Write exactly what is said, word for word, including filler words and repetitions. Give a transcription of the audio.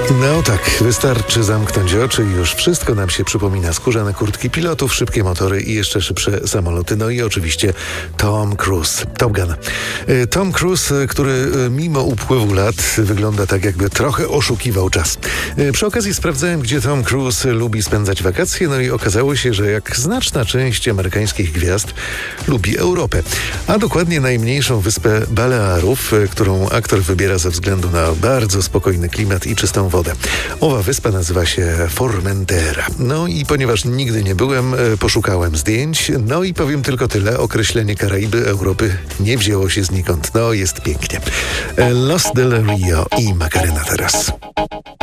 No tak, wystarczy zamknąć oczy i już wszystko nam się przypomina. Skórzane kurtki pilotów, szybkie motory i jeszcze szybsze samoloty. No i oczywiście Tom Cruise, Top Gun. Tom Cruise, który mimo upływu lat wygląda tak, jakby trochę oszukiwał czas. Przy okazji sprawdzałem, gdzie Tom Cruise lubi spędzać wakacje, no i okazało się, że jak znaczna część amerykańskich gwiazd lubi Europę, a dokładnie najmniejszą wyspę Balearów, którą aktor wybiera ze względu na bardzo spokojny klimat i czystą wodę. Owa wyspa nazywa się Formentera. No i ponieważ nigdy nie byłem, poszukałem zdjęć, no i powiem tylko tyle, określenie Karaiby Europy nie wzięło się znikąd. No jest pięknie. Los del Rio i Macarena teraz.